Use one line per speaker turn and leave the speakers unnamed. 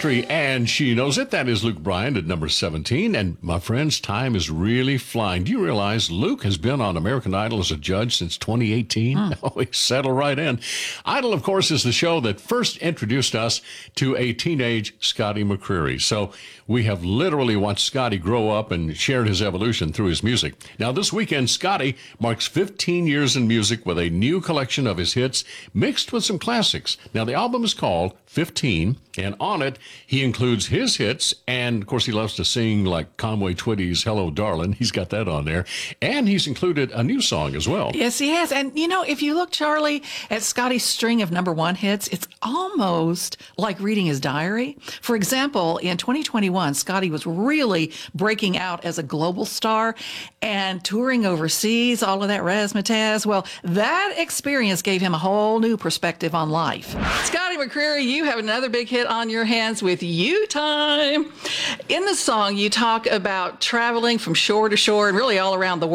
country, and she knows it. That is Luke Bryan at number 17. And my friends, time is really flying. Do you realize Luke has been on American Idol as a judge since 2018? Oh, he settled right in. Idol, of course, is the show that first introduced us to a teenage Scotty McCreery. So we have literally watched Scotty grow up and shared his evolution through his music. Now, this weekend, Scotty marks 15 years in music with a new collection of his hits mixed with some classics. Now, the album is called 15, and on it, he includes his hits, and of course, he loves to sing like Conway Twitty's Hello Darlin'. He's got that on there, and he's included a new song as well.
Yes, he has. And, you know, if you look, Charlie, at Scotty's string of number one hits, it's almost like reading his diary. For example, in 2021, Scotty was really breaking out as a global star and touring overseas, all of that razzmatazz. Well, that experience gave him a whole new perspective on life. Scotty McCreery, you have another big hit on your hands with You Time. In the song, you talk about traveling from shore to shore and really all around the world.